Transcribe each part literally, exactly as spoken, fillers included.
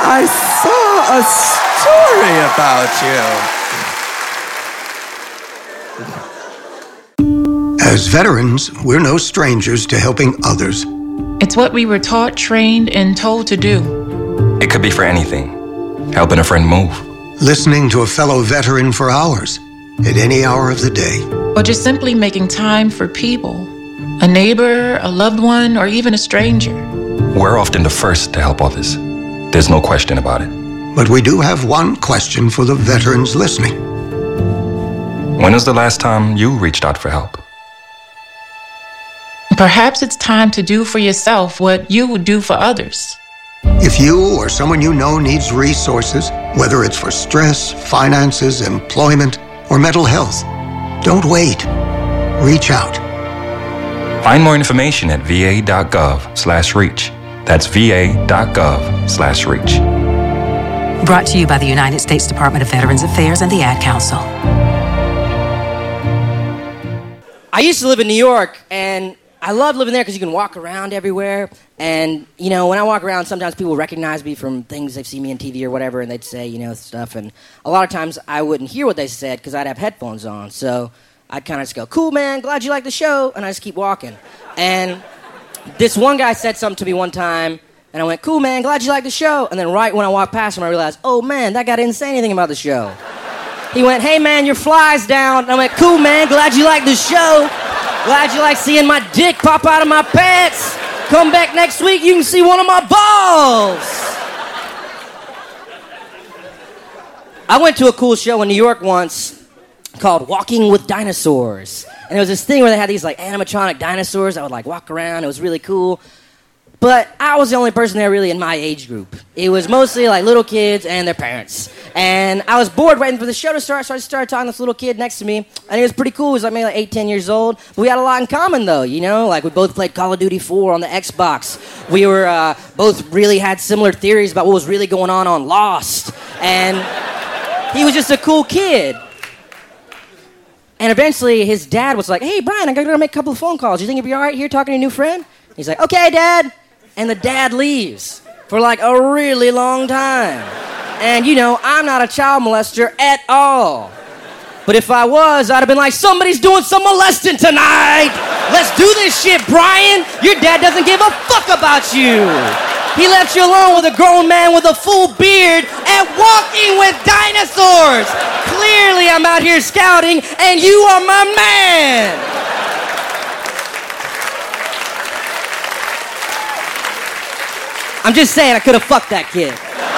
I saw a story about you. As veterans, we're no strangers to helping others. It's what we were taught, trained, and told to do. It could be for anything. Helping a friend move. Listening to a fellow veteran for hours, at any hour of the day. Or just simply making time for people. A neighbor, a loved one, or even a stranger. We're often the first to help others. There's no question about it. But we do have one question for the veterans listening. When was the last time you reached out for help? Perhaps it's time to do for yourself what you would do for others. If you or someone you know needs resources, whether it's for stress, finances, employment, or mental health, don't wait. Reach out. Find more information at va.gov slash reach. That's va.gov slash reach. Brought to you by the United States Department of Veterans Affairs and the Ad Council. I used to live in New York, and I loved living there because you can walk around everywhere. And, you know, when I walk around, sometimes people recognize me from things they've seen me on T V or whatever, and they'd say, you know, stuff. And a lot of times I wouldn't hear what they said because I'd have headphones on. So I'd kind of just go, cool, man, glad you like the show. And I just keep walking. And this one guy said something to me one time, and I went, cool, man, glad you like the show. And then right when I walked past him, I realized, oh, man, that guy didn't say anything about the show. He went, hey, man, your fly's down. And I went, cool, man, glad you like the show. Glad you like seeing my dick pop out of my pants. Come back next week, you can see one of my balls. I went to a cool show in New York once called Walking with Dinosaurs. And it was this thing where they had these like animatronic dinosaurs that would like walk around. It was really cool. But I was the only person there really in my age group. It was mostly like little kids and their parents. And I was bored waiting for the show to start, so I just started talking to this little kid next to me. And he was pretty cool. He was like maybe like eight, ten years old. But we had a lot in common though, you know? Like we both played Call of Duty four on the Xbox. We were uh, both really had similar theories about what was really going on on Lost. And he was just a cool kid. And eventually his dad was like, hey, Brian, I gotta go make a couple of phone calls. You think you'd be all right here talking to your new friend? He's like, okay, Dad. And the dad leaves for like a really long time. And you know, I'm not a child molester at all. But if I was, I'd have been like, somebody's doing some molesting tonight. Let's do this shit, Brian. Your dad doesn't give a fuck about you. He left you alone with a grown man with a full beard and walking with dinosaurs. Clearly I'm out here scouting and you are my man. I'm just saying I could have fucked that kid.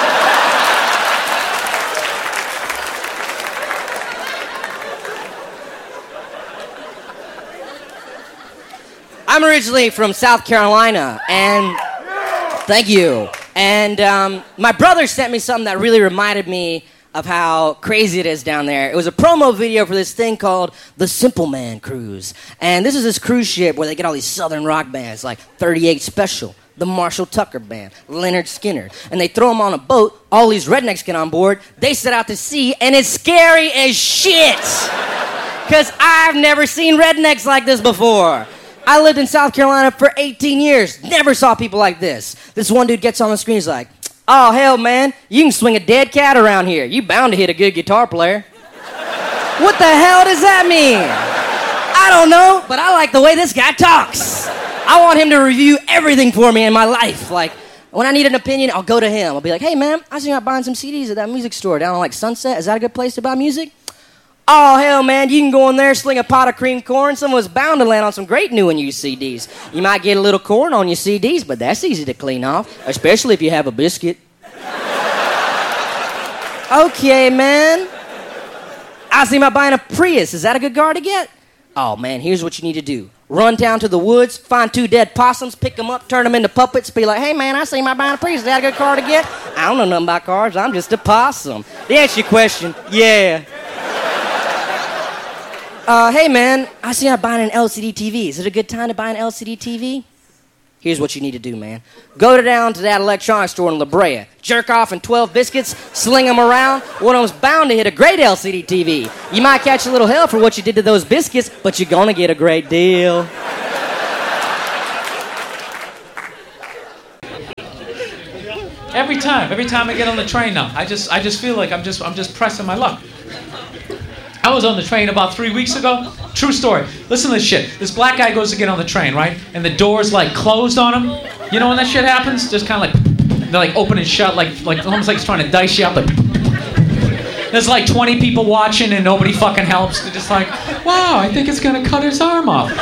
I'm originally from South Carolina, and thank you. And um, my brother sent me something that really reminded me of how crazy it is down there. It was a promo video for this thing called the Simple Man Cruise. And this is this cruise ship where they get all these southern rock bands like thirty-eight Special, the Marshall Tucker Band, Leonard Skinner. And they throw them on a boat. All these rednecks get on board. They set out to sea, and it's scary as shit. Because I've never seen rednecks like this before. I lived in South Carolina for eighteen years. Never saw people like this. This one dude gets on the screen. He's like, oh, hell, man. You can swing a dead cat around here. You bound to hit a good guitar player. What the hell does that mean? I don't know, but I like the way this guy talks. I want him to review everything for me in my life. Like, when I need an opinion, I'll go to him. I'll be like, hey, man, I see you're buying some C Ds at that music store down on, like, Sunset. Is that a good place to buy music? Oh, hell, man, you can go in there, sling a pot of cream corn. Someone's bound to land on some great new and used C Ds. You might get a little corn on your C Ds, but that's easy to clean off, especially if you have a biscuit. Okay, man. I see about buying a Prius. Is that a good car to get? Oh, man, here's what you need to do. Run down to the woods, find two dead possums, pick them up, turn them into puppets, be like, hey, man, I see about buying a Prius. Is that a good car to get? I don't know nothing about cars. I'm just a possum. To answer your question, yeah. Uh, hey, man, I see you're buying an L C D T V. Is it a good time to buy an L C D T V? Here's what you need to do, man. Go to down to that electronics store in La Brea. Jerk off in twelve biscuits, sling them around. One of them's bound to hit a great L C D T V. You might catch a little hell for what you did to those biscuits, but you're gonna get a great deal. Every time, every time I get on the train now, I just, I just feel like I'm just, I'm just pressing my luck. I was on the train about three weeks ago. True story. Listen to this shit. This black guy goes to get on the train, right? And the door's like closed on him. You know when that shit happens? Just kind of like, they're like open and shut, like, like almost like it's trying to dice you up. Like, there's like twenty people watching and nobody fucking helps. They're just like, wow, I think it's gonna cut his arm off.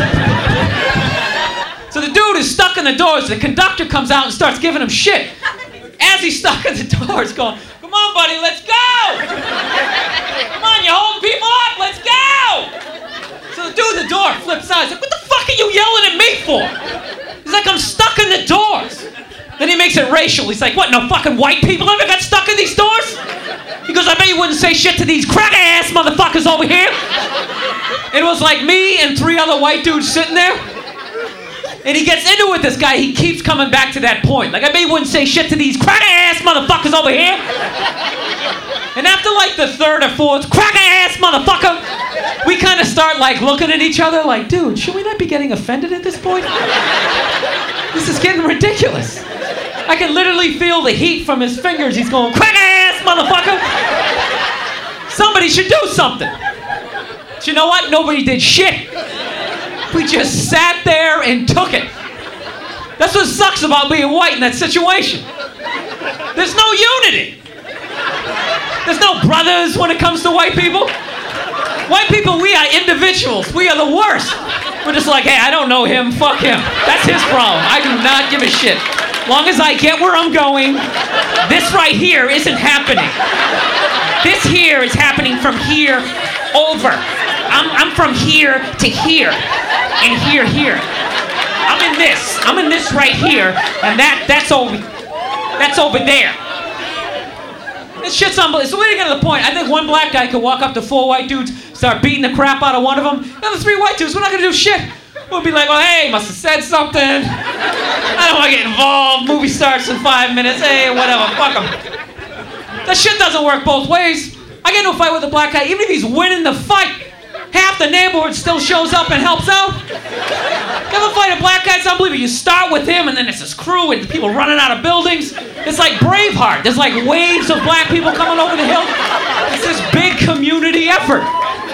So the dude is stuck in the doors. The conductor comes out and starts giving him shit. As he's stuck in the doors, going, come on, buddy, let's go! Come on, you're holding people up, let's go! So the dude at the door flips out. He's like, what the fuck are you yelling at me for? He's like, I'm stuck in the doors. Then he makes it racial. He's like, what, no fucking white people ever got stuck in these doors? He goes, I bet you wouldn't say shit to these cracker-ass motherfuckers over here. It was like me and three other white dudes sitting there. And he gets into it with this guy. He keeps coming back to that point. Like, I bet you wouldn't say shit to these cracker-ass motherfuckers over here. And after like the third or fourth cracker-ass motherfucker, we kind of start like looking at each other like, dude, should we not be getting offended at this point? This is getting ridiculous. I can literally feel the heat from his fingers. He's going, cracker-ass motherfucker. Somebody should do something. But you know what? Nobody did shit. We just sat there and took it. That's what sucks about being white in that situation. There's no unity. There's no brothers when it comes to white people. White people, we are individuals. We are the worst. We're just like, hey, I don't know him, fuck him. That's his problem. I do not give a shit. Long as I get where I'm going, this right here isn't happening. This here is happening from here over. I'm, I'm from here to here. And here, here. I'm in this. I'm in this right here. And that, that's over, that's over there. This shit's unbelievable. So we're getting to the point. I think one black guy could walk up to four white dudes, start beating the crap out of one of them. The other three white dudes, we're not gonna do shit. We'll be like, well, hey, must have said something. I don't want to get involved. Movie starts in five minutes. Hey, whatever. Fuck him. That shit doesn't work both ways. I get into a fight with a black guy. Even if he's winning the fight, half the neighborhood still shows up and helps out. You ever fight a black guy? It's unbelievable. You start with him, and then it's this crew and people running out of buildings. It's like Braveheart. There's like waves of black people coming over the hill. It's this big community effort.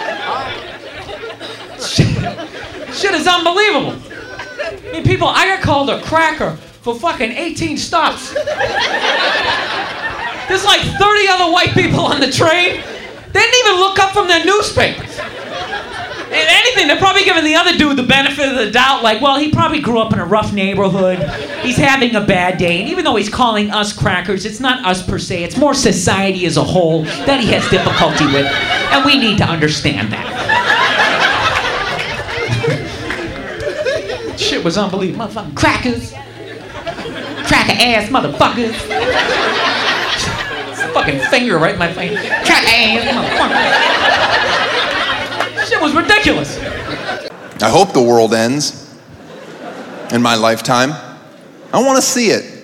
Shit, shit is unbelievable. I mean, people, I got called a cracker for fucking eighteen stops. There's like thirty other white people on the train. They didn't even look up from their newspapers. If anything, they're probably giving the other dude the benefit of the doubt, like, well, he probably grew up in a rough neighborhood. He's having a bad day. And even though he's calling us crackers, it's not us per se. It's more society as a whole that he has difficulty with. And we need to understand that. Shit was unbelievable. Motherfucking crackers. Cracker-ass motherfuckers. Fucking finger right in my face. Cracker-ass motherfuckers. Shit was ridiculous. I hope the world ends in my lifetime. I want to see it.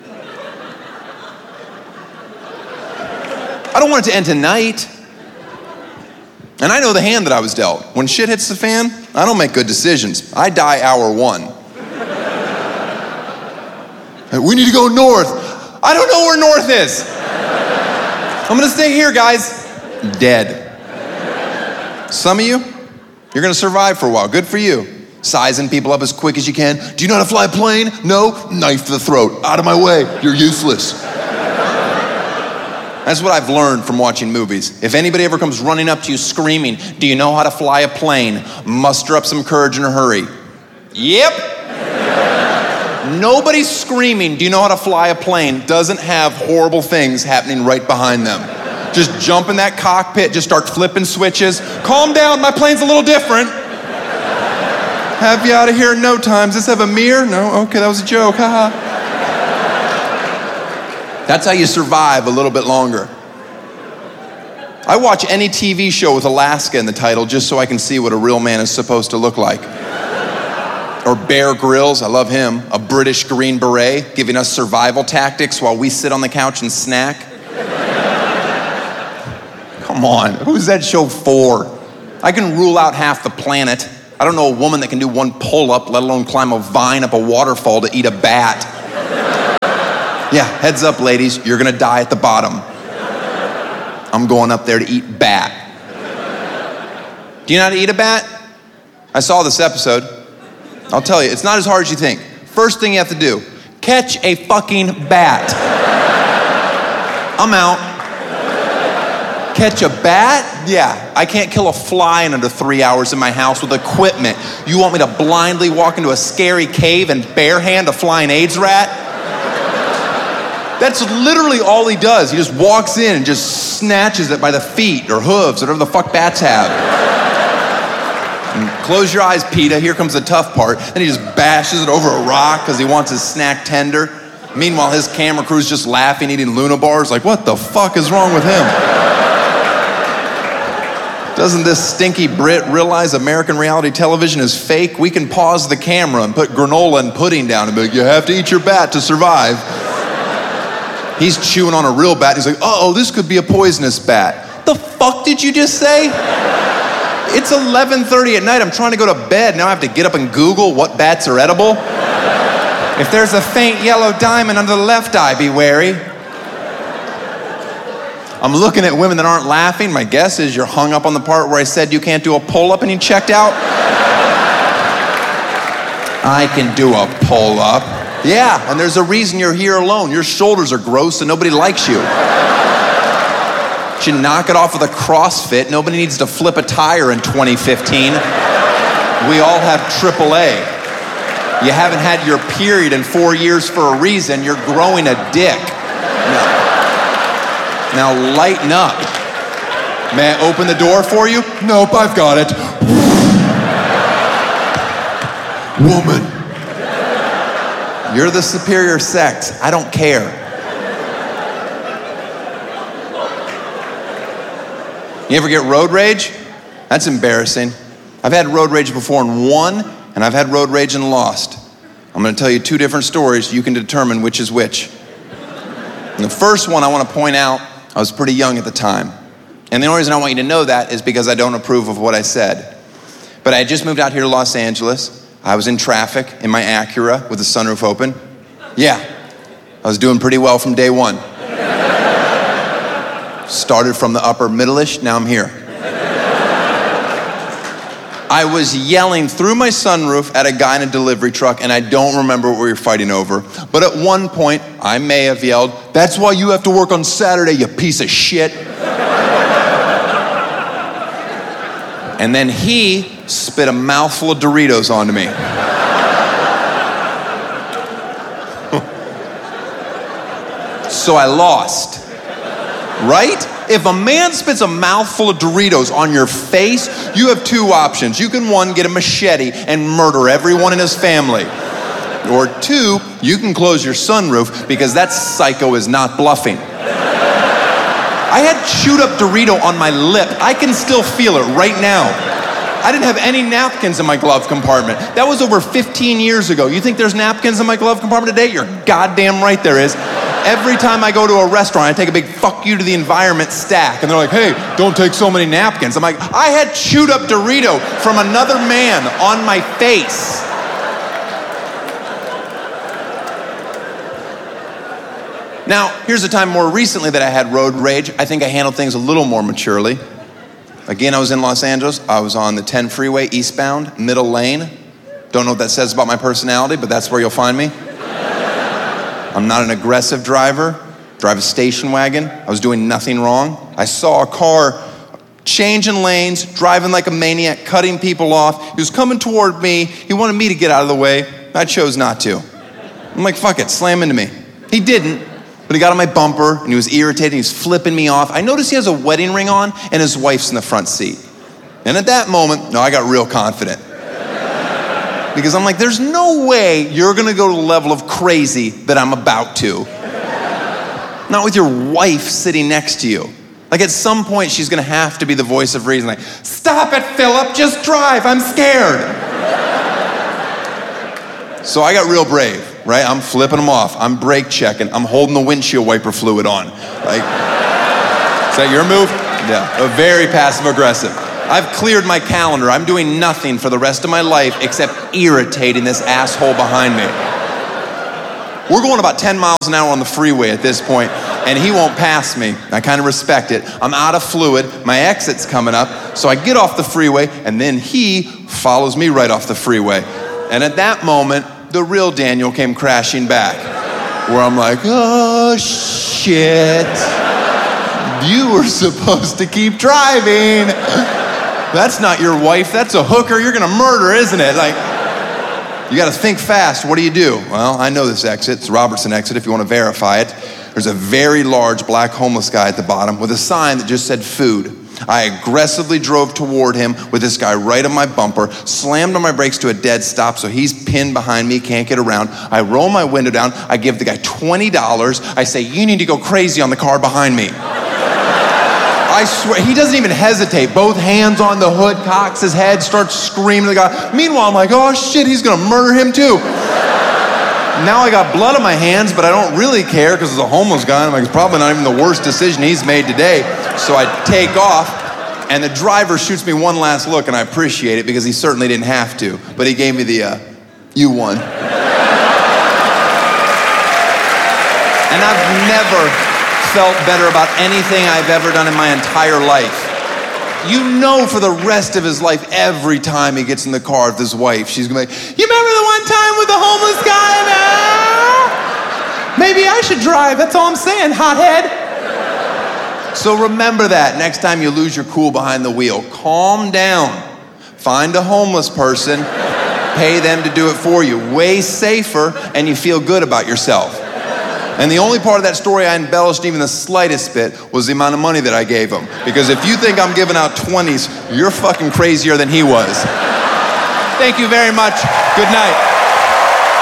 I don't want it to end tonight. And I know the hand that I was dealt. When shit hits the fan, I don't make good decisions. I die hour one. Hey, we need to go north. I don't know where north is. I'm gonna stay here, guys. Dead. Some of you, you're gonna survive for a while. Good for you. Sizing people up as quick as you can. Do you know how to fly a plane? No? Knife to the throat. Out of my way. You're useless. That's what I've learned from watching movies. If anybody ever comes running up to you screaming, do you know how to fly a plane? Muster up some courage in a hurry. Yep. Nobody screaming, do you know how to fly a plane, doesn't have horrible things happening right behind them. Just jump in that cockpit, just start flipping switches. Calm down, my plane's a little different. Have you out of here in no time. Does this have a mirror? No? Okay, that was a joke, haha. That's how you survive a little bit longer. I watch any T V show with Alaska in the title just so I can see what a real man is supposed to look like. Or Bear Grylls, I love him, a British Green Beret, giving us survival tactics while we sit on the couch and snack. Come on, who's that show for? I can rule out half the planet. I don't know a woman that can do one pull-up, let alone climb a vine up a waterfall to eat a bat. Yeah, heads up, ladies, you're gonna die at the bottom. I'm going up there to eat bat. Do you know how to eat a bat? I saw this episode. I'll tell you, it's not as hard as you think. First thing you have to do, catch a fucking bat. I'm out. Catch a bat? Yeah, I can't kill a fly in under three hours in my house with equipment. You want me to blindly walk into a scary cave and barehand a flying AIDS rat? That's literally all he does. He just walks in and just snatches it by the feet or hooves, whatever the fuck bats have. And close your eyes, PETA. Here comes the tough part. Then he just bashes it over a rock because he wants his snack tender. Meanwhile, his camera crew's just laughing, eating Luna bars. Like, what the fuck is wrong with him? Doesn't this stinky Brit realize American reality television is fake? We can pause the camera and put granola and pudding down and be like, you have to eat your bat to survive. He's chewing on a real bat. He's like, uh-oh, this could be a poisonous bat. The fuck did you just say? It's eleven thirty at night. I'm trying to go to bed. Now I have to get up and Google what bats are edible. If there's a faint yellow diamond under the left eye, be wary. I'm looking at women that aren't laughing. My guess is you're hung up on the part where I said you can't do a pull-up and you checked out. I can do a pull-up. Yeah, and there's a reason you're here alone. Your shoulders are gross and nobody likes you. You should knock it off with a CrossFit. Nobody needs to flip a tire in twenty fifteen. We all have triple A. You haven't had your period in four years for a reason. You're growing a dick. Now, now lighten up. May I open the door for you? Nope, I've got it. Woman. You're the superior sex. I don't care. You ever get road rage? That's embarrassing. I've had road rage before and won, and I've had road rage and lost. I'm gonna tell you two different stories. You can determine which is which. And the first one I wanna point out, I was pretty young at the time. And the only reason I want you to know that is because I don't approve of what I said. But I had just moved out here to Los Angeles. I was in traffic in my Acura with the sunroof open. Yeah, I was doing pretty well from day one. Started from the upper middle-ish, now I'm here. I was yelling through my sunroof at a guy in a delivery truck, and I don't remember what we were fighting over. But at one point, I may have yelled, "That's why you have to work on Saturday, you piece of shit." And then he spit a mouthful of Doritos onto me. So I lost, right? If a man spits a mouthful of Doritos on your face, you have two options. You can, one, get a machete and murder everyone in his family. Or two, you can close your sunroof because that psycho is not bluffing. I had chewed up Dorito on my lip. I can still feel it right now. I didn't have any napkins in my glove compartment. That was over fifteen years ago. You think there's napkins in my glove compartment today? You're goddamn right there is. Every time I go to a restaurant, I take a big fuck you to the environment stack. And they're like, hey, don't take so many napkins. I'm like, I had chewed up Dorito from another man on my face. Now, here's a time more recently that I had road rage. I think I handled things a little more maturely. Again, I was in Los Angeles. I was on the ten freeway eastbound, middle lane. Don't know what that says about my personality, but that's where you'll find me. I'm not an aggressive driver. Drive a station wagon. I was doing nothing wrong. I saw a car changing lanes, driving like a maniac, cutting people off. He was coming toward me. He wanted me to get out of the way. I chose not to. I'm like, fuck it, slam into me. He didn't. But he got on my bumper, and he was irritated, he was flipping me off. I noticed he has a wedding ring on, and his wife's in the front seat. And at that moment, no, I got real confident. Because I'm like, there's no way you're gonna go to the level of crazy that I'm about to. Not with your wife sitting next to you. Like at some point, she's gonna have to be the voice of reason. Like, stop it, Philip, just drive, I'm scared. So I got real brave. Right? I'm flipping them off. I'm brake checking. I'm holding the windshield wiper fluid on. Like, is that your move? Yeah, a very passive aggressive. I've cleared my calendar. I'm doing nothing for the rest of my life except irritating this asshole behind me. We're going about ten miles an hour on the freeway at this point, and he won't pass me. I kind of respect it. I'm out of fluid. My exit's coming up, so I get off the freeway, and then he follows me right off the freeway. And at that moment, the real Daniel came crashing back, where I'm like, oh, shit. You were supposed to keep driving. That's not your wife, that's a hooker you're gonna murder, isn't it? Like, you gotta think fast. What do you do? Well, I know this exit. It's Robertson exit if you wanna verify it. There's a very large black homeless guy at the bottom with a sign that just said food. I aggressively drove toward him with this guy right on my bumper, slammed on my brakes to a dead stop so he's pinned behind me, can't get around. I roll my window down, I give the guy twenty dollars. I say, you need to go crazy on the car behind me. I swear, he doesn't even hesitate. Both hands on the hood, cocks his head, starts screaming at the guy. Meanwhile, I'm like, oh shit, he's gonna murder him too. Now I got blood on my hands, but I don't really care because it's a homeless guy. I'm like, it's probably not even the worst decision he's made today. So I take off, and the driver shoots me one last look, and I appreciate it because he certainly didn't have to. But he gave me the, uh, you won. And I've never felt better about anything I've ever done in my entire life. You know for the rest of his life, every time he gets in the car with his wife, she's gonna be like, you remember the one time with the homeless guy? Ah? Maybe I should drive, that's all I'm saying, hothead. So remember that next time you lose your cool behind the wheel. Calm down. Find a homeless person, pay them to do it for you. Way safer, and you feel good about yourself. And the only part of that story I embellished even the slightest bit was the amount of money that I gave him. Because if you think I'm giving out twenties, you're fucking crazier than he was. Thank you very much. Good night.